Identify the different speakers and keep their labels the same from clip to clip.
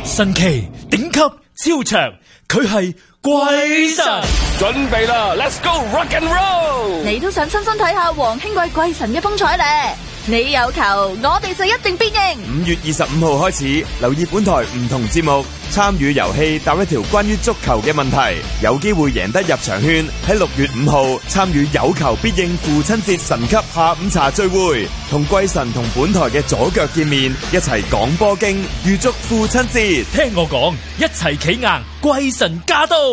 Speaker 1: 神奇頂級超長，佢係鬼神。
Speaker 2: 準備啦 ，Let's go rock and roll！
Speaker 3: 你都想親身睇下黃興貴鬼神嘅風采咧？你有球，我哋就一定必應。
Speaker 4: 5月25號開始，留意本台唔同節目，參與遊戲答一條關於足球嘅問題，有機會贏得入場券。喺6月5號參與有球必應父親節神級下午茶聚會，同貴神同本台嘅左腳見面，一齊講波經，預祝父親節。
Speaker 1: 聽我講，一齊企硬，貴神駕到！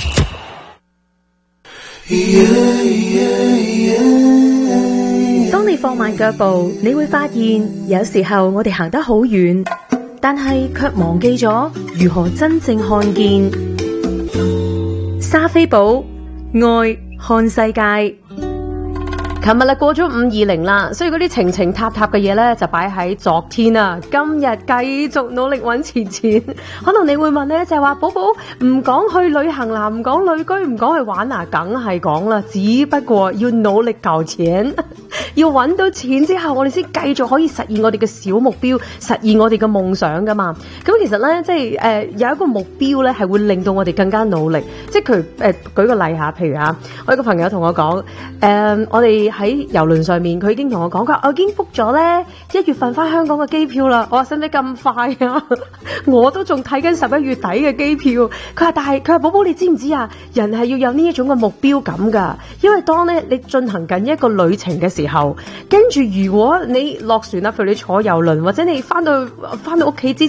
Speaker 5: 當你放慢腳步，你會發現有時候我哋行得好遠，但係卻忘記咗如何真正看見。莎菲寶愛看世界。琴日啦，過咗520啦，所以嗰啲情情塔塔嘅嘢咧就擺喺昨天啊。今日繼續努力揾錢。可能你會問咧，就係話寶寶唔講去旅行啦，唔講旅居，唔講去玩啊，梗係講啦，只不過要努力求錢，要揾到錢之後，我哋先繼續可以實現我哋嘅小目標，實現我哋嘅夢想噶嘛。咁其實咧，即係有一個目標咧，係會令到我哋更加努力。即係佢舉個例下，譬如嚇，我有個朋友同我講，我哋喺郵輪上面，佢已經同我講過，我已經 book 咗咧1月份翻香港嘅機票啦。我話使唔使咁快啊？我都仲睇緊11月底嘅機票。佢話佢話寶寶，你知唔知啊？人係要有呢一種嘅目標感噶，因為當咧你進行緊一個旅程嘅時候，跟住如果你落船啦，譬如你坐郵輪或者你翻到屋企之